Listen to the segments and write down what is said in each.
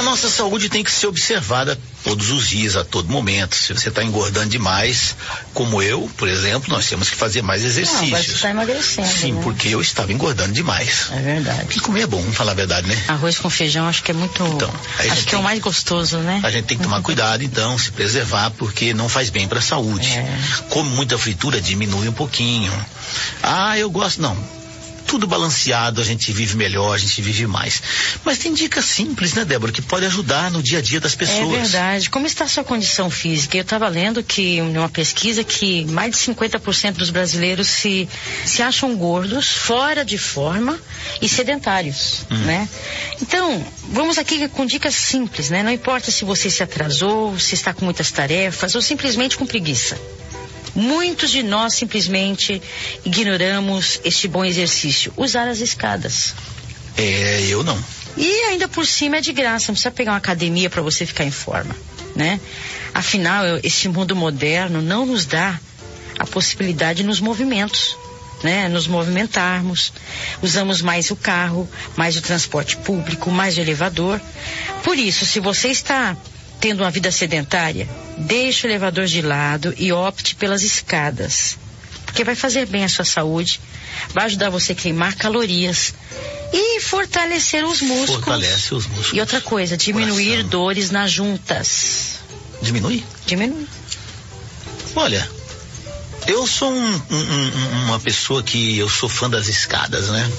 nossa saúde tem que ser observada todos os dias, a todo momento. Se você está engordando demais, como eu, por exemplo, nós temos que fazer mais exercícios. Não, você está emagrecendo. Sim, né? Porque eu estava engordando demais. É verdade. E comer é bom, vamos falar a verdade, né? Arroz com feijão acho que é muito... Então, acho que é o mais gostoso, né? A gente tem que tomar cuidado, então, se preservar, porque não faz bem para a saúde. Come muita fritura, diminui um pouquinho. Eu gosto, não. Tudo balanceado, a gente vive melhor, a gente vive mais. Mas tem dicas simples, né, Débora, que pode ajudar no dia a dia das pessoas. É verdade. Como está a sua condição física? Eu estava lendo que, numa pesquisa, que mais de 50% dos brasileiros se acham gordos, fora de forma e sedentários, né? Então, vamos aqui com dicas simples, né? Não importa se você se atrasou, se está com muitas tarefas ou simplesmente com preguiça. Muitos de nós simplesmente ignoramos este bom exercício, usar as escadas. Eu não. E ainda por cima é de graça, não precisa pegar uma academia para você ficar em forma, né? Afinal, este mundo moderno não nos dá a possibilidade nos movimentos, né? Nos movimentarmos, usamos mais o carro, mais o transporte público, mais o elevador. Por isso, se você está tendo uma vida sedentária, deixe o elevador de lado e opte pelas escadas, porque vai fazer bem à sua saúde, vai ajudar você a queimar calorias e fortalecer os músculos. Fortalece os músculos. E outra coisa, diminuir dores nas juntas. Diminui? Diminui. Olha, eu sou uma pessoa que eu sou fã das escadas, né?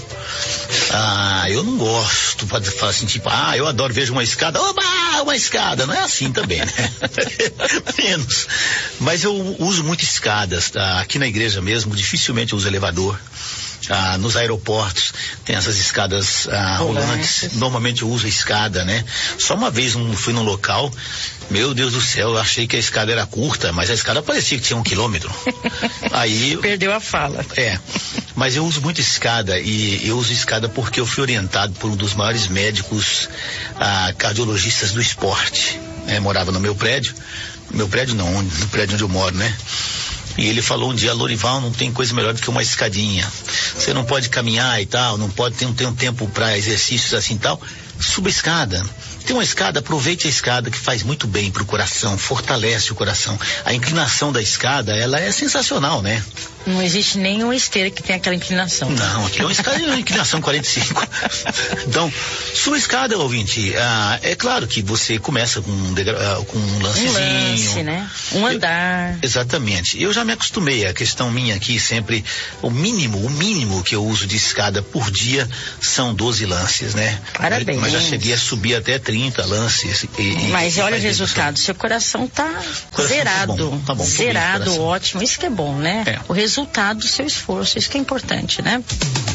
Eu não gosto, pode falar assim, tipo, eu adoro, vejo uma escada, oba, uma escada, não é assim também, né? Menos. Mas eu uso muito escadas, aqui na igreja mesmo, dificilmente eu uso elevador. Nos aeroportos tem essas escadas rolantes, normalmente eu uso a escada, né? Só uma vez fui num local, meu Deus do céu, eu achei que a escada era curta, mas a escada parecia que tinha 1 quilômetro. Aí perdeu a fala. Mas eu uso muito escada, e eu uso escada porque eu fui orientado por um dos maiores médicos cardiologistas do esporte. Morava no meu prédio não, no prédio onde eu moro, né? E ele falou um dia, Lorival, não tem coisa melhor do que uma escadinha. Você não pode caminhar e tal, não pode ter um tempo para exercícios assim e tal. Suba a escada. Tem uma escada, aproveite a escada, que faz muito bem pro coração, fortalece o coração. A inclinação da escada, ela é sensacional, né? Não existe nenhuma esteira que tenha aquela inclinação. Não, aqui é uma escada de inclinação 45. Então, sua escada, ouvinte, é claro que você começa com um lancezinho. Um lance, né? Um andar. Exatamente. Eu já me acostumei, a questão minha aqui sempre, o mínimo que eu uso de escada por dia são 12 lances, né? Parabéns. Mas já cheguei a subir até 30 lances. Mas olha o resultado, seu coração tá zerado. Tá bom, zerado, ótimo, isso que é bom, né? O resultado do seu esforço, isso que é importante, né?